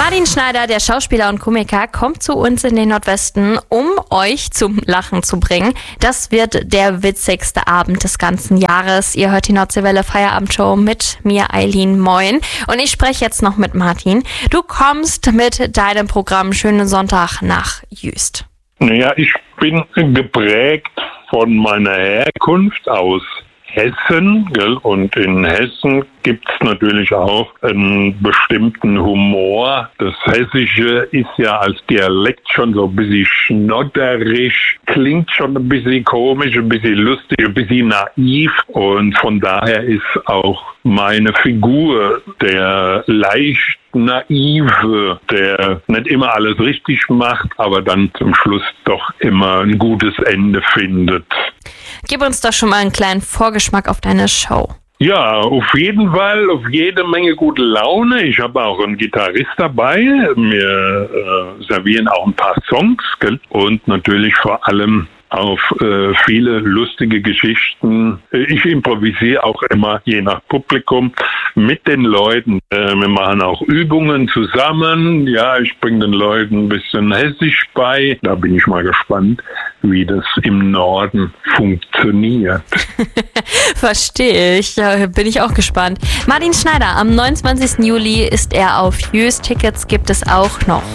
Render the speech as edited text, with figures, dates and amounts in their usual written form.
Martin Schneider, der Schauspieler und Komiker, kommt zu uns in den Nordwesten, um euch zum Lachen zu bringen. Das wird der witzigste Abend des ganzen Jahres. Ihr hört die Nordseewelle Feierabendshow mit mir, Eileen. Moin. Und ich spreche jetzt noch mit Martin. Du kommst mit deinem Programm Schönen Sonntag nach Jüst. Naja, ich bin geprägt von meiner Herkunft aus Hessen, gell? Und in Hessen gibt's natürlich auch einen bestimmten Humor. Das Hessische ist ja als Dialekt schon so ein bisschen schnodderisch, klingt schon ein bisschen komisch, ein bisschen lustig, ein bisschen naiv. Und von daher ist auch meine Figur der leicht Naive, der nicht immer alles richtig macht, aber dann zum Schluss doch immer ein gutes Ende findet. Gib uns doch schon mal einen kleinen Vorgeschmack auf deine Show. Ja, auf jeden Fall, auf jede Menge gute Laune. Ich habe auch einen Gitarrist dabei. Wir servieren auch ein paar Songs, gell? Und natürlich vor allem auf viele lustige Geschichten. Ich improvisiere auch immer, je nach Publikum, mit den Leuten. Wir machen auch Übungen zusammen. Ja, ich bringe den Leuten ein bisschen Hessisch bei. Da bin ich mal gespannt, wie das im Norden funktioniert. Verstehe ich. Ja, bin ich auch gespannt. Martin Schneider, am 29. Juli ist er auf Jüst. Tickets gibt es auch noch